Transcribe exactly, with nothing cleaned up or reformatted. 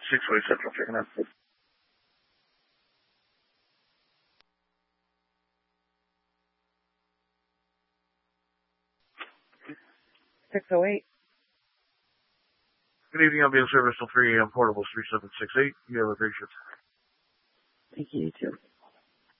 six-way Central checking out. six oh eight. Good evening. I'll be in service till three a m. Portables three seven six eight. You have a great shift. Thank you, you too.